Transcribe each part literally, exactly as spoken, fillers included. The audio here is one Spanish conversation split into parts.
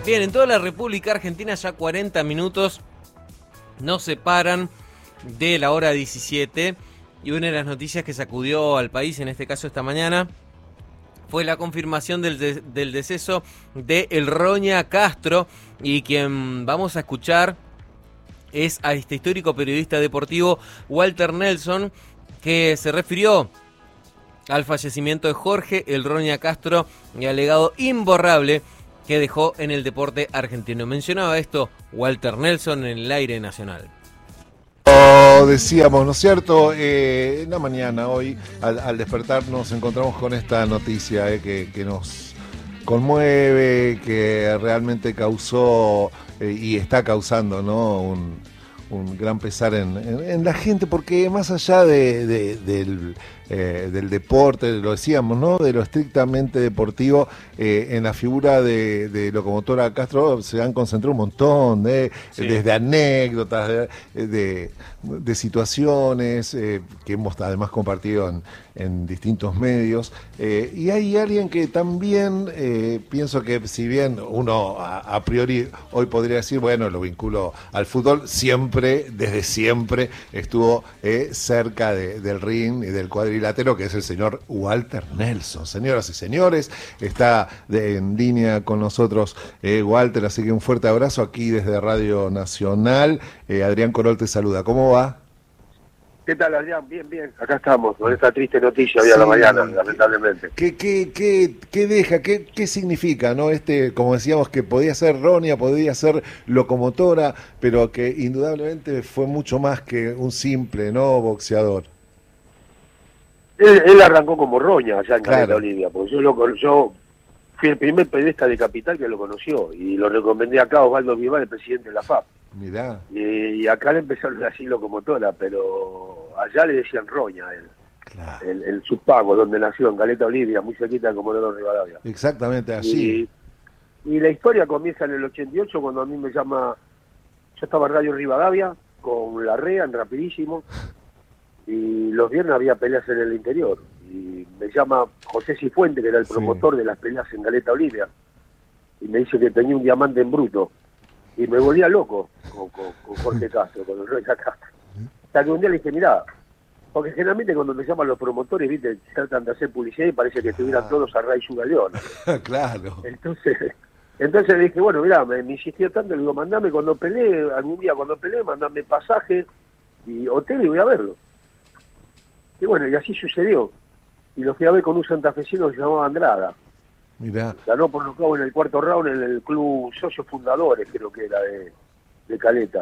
Bien, en toda la República Argentina ya cuarenta minutos nos separan de la hora diecisiete y una de las noticias que sacudió al país, en este caso esta mañana, fue la confirmación del, de, del deceso de El Roña Castro, y quien vamos a escuchar es a este histórico periodista deportivo Walter Nelson, que se refirió al fallecimiento de Jorge El Roña Castro y al legado imborrable que dejó en el deporte argentino. Mencionaba esto Walter Nelson en el aire nacional. Decíamos, ¿no es cierto? Eh, en la mañana, hoy, al, al despertar, nos encontramos con esta noticia eh, que, que nos conmueve, que realmente causó eh, y está causando, ¿no? un, un gran pesar en, en, en la gente, porque más allá de, de, del, eh, del deporte, lo decíamos, ¿no? De lo estrictamente deportivo, eh, en la figura de, de Locomotora Castro se han concentrado un montón, de, sí. desde anécdotas, de, de, de situaciones eh, que hemos además compartido en, en distintos medios. Eh, y hay alguien que también eh, pienso que, si bien uno a, a priori hoy podría decir, bueno, lo vinculo al fútbol, siempre, desde siempre, estuvo eh, cerca de, del ring y del cuadrilátero, que es el señor Walter Nelson. Señoras y señores, está de, en línea con nosotros eh, Walter, así que un fuerte abrazo aquí desde Radio Nacional. Eh, Adrián Corol te saluda. ¿Cómo va? ¿Qué tal, Adrián? Bien, bien. Acá estamos, con esta triste noticia hoy sí, a la mañana, lamentablemente. ¿Qué, qué, qué, qué deja, qué, qué significa, no? Este, como decíamos, que podía ser Roña, podía ser Locomotora, pero que indudablemente fue mucho más que un simple, ¿no? Boxeador. Él, él arrancó como Roña allá en Claro. Caleta Olivia, porque yo, lo, yo fui el primer periodista de Capital que lo conoció, y lo recomendé acá a Osvaldo Vivar, el presidente de la F A P. Mirá. Y, y acá le empezaron a decir Locomotora, pero allá le decían Roña, el, Claro. el, el Subpago, donde nació, en Caleta Olivia, muy cerquita de Comodoro Rivadavia. Exactamente así. Y, y la historia comienza en el ochenta y ocho, cuando a mí me llama, yo estaba en Radio Rivadavia, con Larrea, en Rapidísimo, y los viernes había peleas en el interior, y me llama José Cifuente, que era el promotor sí. de las peleas en Caleta Olivia, y me dice que tenía un diamante en bruto, y me volvía loco con, con, con Jorge Castro, con el Roña Castro. Hasta que un día le dije, mirá, porque generalmente cuando me llaman los promotores, viste, tratan de hacer publicidad y parece que estuvieran ah. todos a raíz y galeón. Claro. Entonces, entonces le dije, bueno, mirá, me, me insistió tanto, le digo, mandame cuando pelee, algún día cuando pelee, mandame pasaje y hotel y voy a verlo. Y bueno, y así sucedió. Y lo fui a ver con un santafesino que se llamaba Andrada. Mirá. Ganó por nocaut en el cuarto round en el club Socios Fundadores, creo que era de, de Caleta.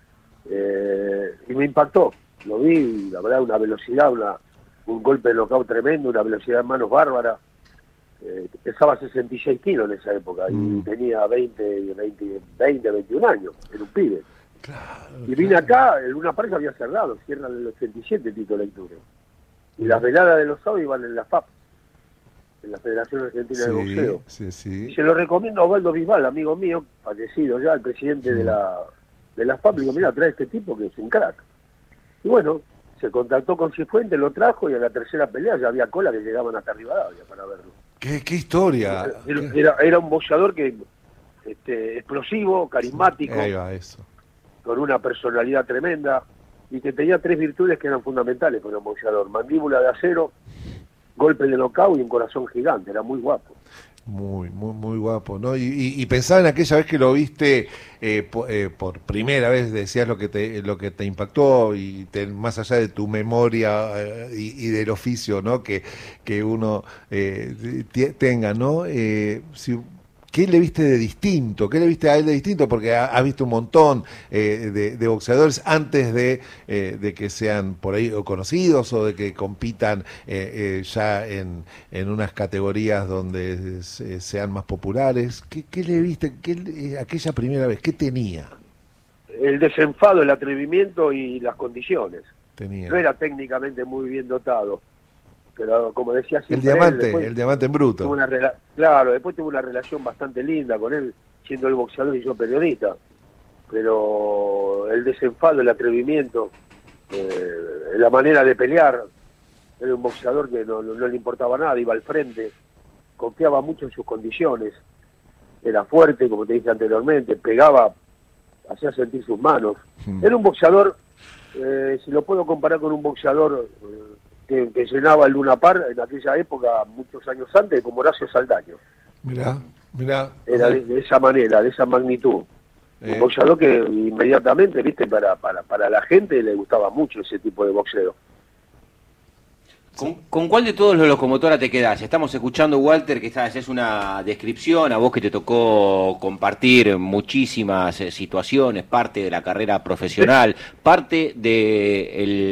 Eh, y me impactó. Lo vi, la verdad, una velocidad, una, un golpe de nocaut tremendo, una velocidad de manos bárbara. Eh, pesaba sesenta y seis kilos en esa época mm. y tenía veinte, veinte, veinte, veintiún años, era un pibe. Claro, y vine claro. acá, el Luna Park había cerrado, cierra en el ochenta y siete Tito Lecture. Y las veladas de los sábados iban en la F A P, en la Federación Argentina sí, de Boxeo. Sí, sí. Y se lo recomiendo a Osvaldo Bisbal, amigo mío, fallecido ya, el presidente sí. de la de la F A P. Digo, mira, trae este tipo que es un crack. Y bueno, se contactó con Cifuentes, lo trajo, y a la tercera pelea ya había cola que llegaban hasta Rivadavia para verlo. ¿Qué, qué historia? Era, era, era un boxeador que este, explosivo, carismático, sí, ahí va eso. Con una personalidad tremenda, y que tenía tres virtudes que eran fundamentales para un boxeador: mandíbula de acero, golpe de nocaut y un corazón gigante. Era muy guapo. Muy, muy, muy guapo, ¿no? Y, y, y pensaba en aquella vez que lo viste eh, por, eh, por primera vez, decías lo que te lo que te impactó, y te, más allá de tu memoria eh, y, y del oficio, ¿no? Que, que uno eh, t- tenga, ¿no? Eh, si, ¿Qué le viste de distinto? ¿Qué le viste a él de distinto? Porque ha, ha visto un montón eh, de, de boxeadores antes de, eh, de que sean por ahí o conocidos, o de que compitan eh, eh, ya en, en unas categorías donde se, sean más populares. ¿Qué, qué le viste qué, eh, aquella primera vez? ¿Qué tenía? El desenfado, el atrevimiento y las condiciones. Tenía. No era técnicamente muy bien dotado, pero como decía siempre, el diamante, él, después, el diamante en bruto. Tuvo una rela- claro, después tuvo una relación bastante linda con él, siendo el boxeador y yo periodista. Pero el desenfado, el atrevimiento, eh, la manera de pelear, era un boxeador que no, no, no le importaba nada, iba al frente, confiaba mucho en sus condiciones. era fuerte, como te dije anteriormente, pegaba, hacía sentir sus manos. Mm. Era un boxeador, eh, si lo puedo comparar con un boxeador eh, que, que llenaba el Luna Park en aquella época, muchos años antes, como Horacio Saldaño. Mirá, mirá. Era de, de esa manera, de esa magnitud. Eh. Un boxeador que inmediatamente, viste, para, para, para la gente le gustaba mucho ese tipo de boxeo. ¿Con, ¿Con cuál de todos los locomotoras te quedás? Estamos escuchando, Walter, que estás, es una descripción, a vos que te tocó compartir muchísimas eh, situaciones, parte de la carrera profesional, parte de el